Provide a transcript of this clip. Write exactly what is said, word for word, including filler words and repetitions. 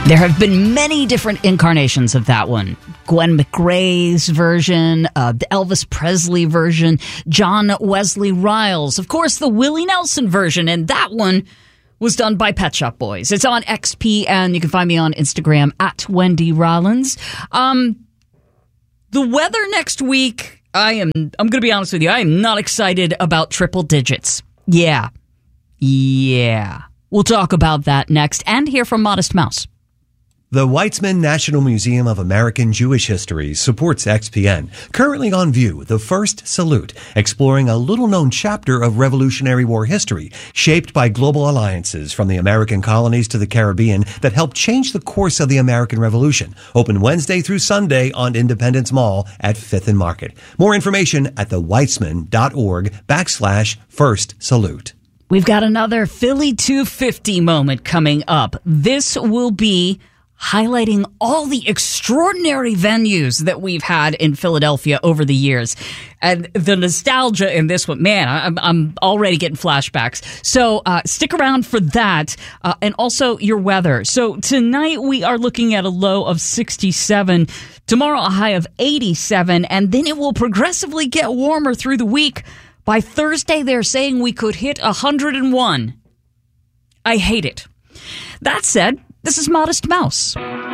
There have been many different incarnations of that one. Gwen McRae's version, uh, the Elvis Presley version, John Wesley Riles, of course, the Willie Nelson version, and that one was done by Pet Shop Boys. It's on X P, and you can find me on Instagram at Wendy Rollins. Um, the weather next week, I am, I'm going to be honest with you, I am not excited about triple digits. Yeah. Yeah. We'll talk about that next, and hear from Modest Mouse. The Weitzman National Museum of American Jewish History supports X P N. Currently on view, The First Salute, exploring a little-known chapter of Revolutionary War history, shaped by global alliances from the American colonies to the Caribbean that helped change the course of the American Revolution. Open Wednesday through Sunday on Independence Mall at Fifth and Market. More information at theweitzman.org backslash First Salute. We've got another Philly two fifty moment coming up. This will be highlighting all the extraordinary venues that we've had in Philadelphia over the years. And the nostalgia in this one, man, I'm, I'm already getting flashbacks. So uh, stick around for that, uh, and also your weather. So tonight we are looking at a low of sixty-seven, tomorrow a high of eighty-seven, and then it will progressively get warmer through the week. By Thursday, they're saying we could hit one hundred one. I hate it. That said, this is Modest Mouse.